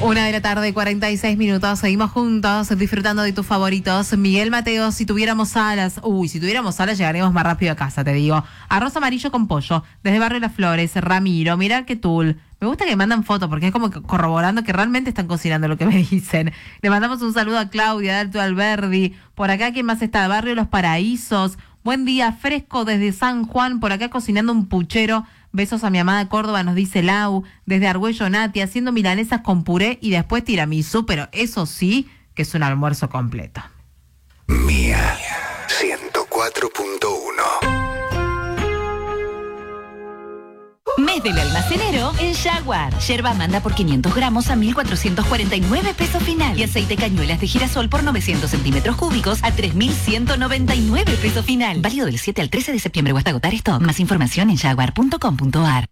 1:46 PM. Seguimos juntos disfrutando de tus favoritos. Miguel Mateo, si tuviéramos alas. Si tuviéramos alas llegaríamos más rápido a casa, te digo. Arroz amarillo con pollo. Desde Barrio Las Flores. Ramiro, mirá qué tul. Me gusta que me mandan fotos porque es como corroborando que realmente están cocinando lo que me dicen. Le mandamos un saludo a Claudia de Alto Alberdi. Por acá, ¿quién más está? Barrio Los Paraísos. Buen día, fresco desde San Juan. Por acá cocinando un puchero. Besos a mi amada Córdoba, nos dice Lau. Desde Argüello Nati, haciendo milanesas con puré y después tiramisú. Pero eso sí que es un almuerzo completo. Mía 104.1. Mes del almacenero en Jaguar. Yerba manda por 500 gramos a 1.449 pesos final. Y aceite cañuelas de girasol por 900 centímetros cúbicos a 3.199 pesos final. Válido del 7 al 13 de septiembre o hasta agotar stock. Más información en jaguar.com.ar.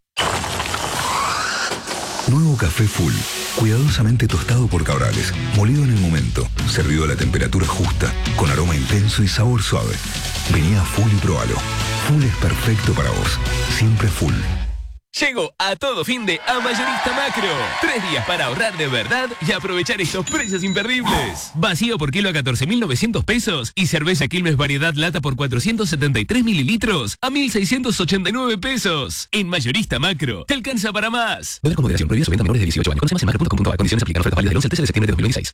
Nuevo café Full. Cuidadosamente tostado por Cabrales. Molido en el momento. Servido a la temperatura justa. Con aroma intenso y sabor suave. Vení a Full y probalo. Full es perfecto para vos. Siempre Full. Llegó a todo fin de a Mayorista Macro. 3 días para ahorrar de verdad y aprovechar estos precios imperdibles. Vacío por kilo a 14.900 pesos y cerveza Quilmes Variedad Lata por 473 mililitros a 1.689 pesos. En Mayorista Macro, te alcanza para más. Beber con moderación, prohibida su venta a menores de 18 años. Conoce más en macro.com.ar. Condiciones aplican. Ofertas válidas del 11 al 13 de septiembre de 2026.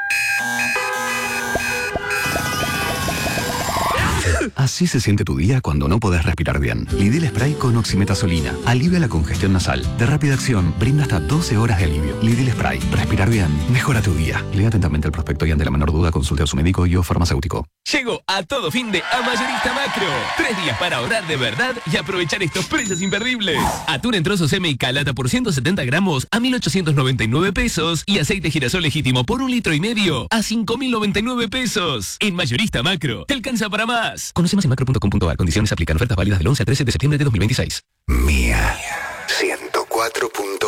Así se siente tu día cuando no podés respirar bien. Lidl Spray con oximetazolina. Alivia la congestión nasal. De rápida acción, brinda hasta 12 horas de alivio. Lidl Spray. Respirar bien. Mejora tu día. Lea atentamente el prospecto y ante la menor duda consulte a su médico y o farmacéutico. Llegó a todo fin de a Mayorista Macro. 3 días para ahorrar de verdad y aprovechar estos precios imperdibles. Atún en trozos MK lata por 170 gramos a 1.899 pesos y aceite girasol legítimo por 1,5 litros a 5.099 pesos. En Mayorista Macro, te alcanza para más. Conoce más en macro.com.ar. Condiciones aplican. Ofertas válidas del 11 al 13 de septiembre de 2026. Mía 104.1.